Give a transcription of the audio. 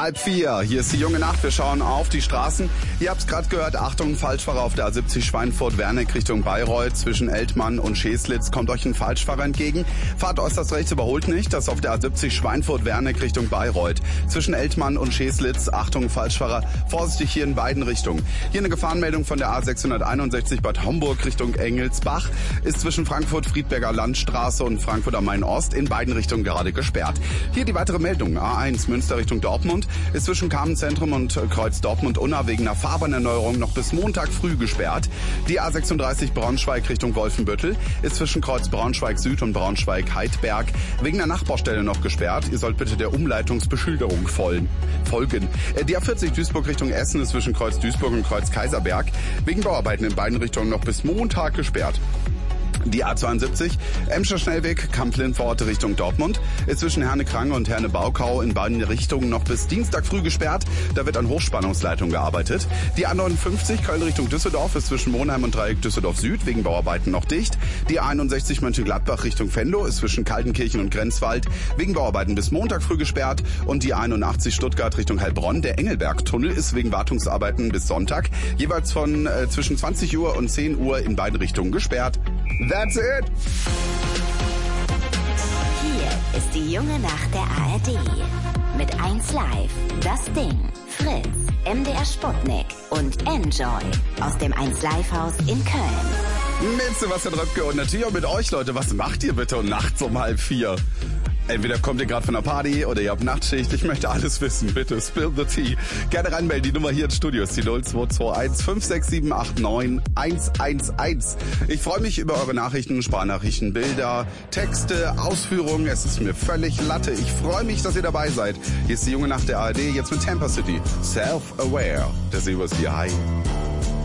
3:30. Hier ist die junge Nacht. Wir schauen auf die Straßen. Ihr habt es gerade gehört. Achtung, Falschfahrer auf der A70 Schweinfurt-Wernick Richtung Bayreuth. Zwischen Eltmann und Scheslitz kommt euch ein Falschfahrer entgegen. Fahrt äußerst rechts, überholt nicht. Das ist auf der A70 Schweinfurt-Wernick Richtung Bayreuth. Zwischen Eltmann und Scheslitz. Achtung, Falschfahrer. Vorsichtig hier in beiden Richtungen. Hier eine Gefahrenmeldung von der A661 Bad Homburg Richtung Engelsbach. Ist zwischen Frankfurt-Friedberger Landstraße und Frankfurt am Main-Ost in beiden Richtungen gerade gesperrt. Hier die weitere Meldung. A1 Münster Richtung Dortmund ist zwischen Carmen-Zentrum und Kreuz Dortmund-Unna wegen einer Fahrbahnerneuerung noch bis Montag früh gesperrt. Die A36 Braunschweig Richtung Wolfenbüttel ist zwischen Kreuz Braunschweig Süd und Braunschweig Heidberg wegen einer Nachbaustelle noch gesperrt. Ihr sollt bitte der Umleitungsbeschilderung folgen. Die A40 Duisburg Richtung Essen ist zwischen Kreuz Duisburg und Kreuz Kaiserberg wegen Bauarbeiten in beiden Richtungen noch bis Montag gesperrt. Die A72, Emscher Schnellweg, Kamp-Lindforte Richtung Dortmund, ist zwischen Herne-Krange und Herne-Baukau in beiden Richtungen noch bis Dienstag früh gesperrt. Da wird an Hochspannungsleitung gearbeitet. Die A59, Köln Richtung Düsseldorf, ist zwischen Monheim und Dreieck Düsseldorf Süd wegen Bauarbeiten noch dicht. Die A61 Mönchengladbach Richtung Venlo ist zwischen Kaltenkirchen und Grenzwald wegen Bauarbeiten bis Montag früh gesperrt. Und die A81 Stuttgart Richtung Heilbronn, der Engelberg-Tunnel, ist wegen Wartungsarbeiten bis Sonntag jeweils von zwischen 20 Uhr und 10 Uhr in beiden Richtungen gesperrt. That's it. Hier ist die junge Nacht der ARD. Mit 1 Live, Das Ding, Fritz, MDR Sputnik und Enjoy aus dem 1 Live Haus in Köln. Mit Sebastian Röpke und natürlich auch mit euch, Leute. Was macht ihr bitte nachts um 3:30? Entweder kommt ihr gerade von einer Party oder ihr habt Nachtschicht. Ich möchte alles wissen. Bitte spill the tea. Gerne reinmelden. Die Nummer hier ins Studio ist die 0221 56789 111. Ich freue mich über eure Nachrichten, Sprachnachrichten, Bilder, Texte, Ausführungen. Es ist mir völlig Latte. Ich freue mich, dass ihr dabei seid. Hier ist die junge Nacht der ARD. Jetzt mit Tampa City. Self-Aware. Der See was die High.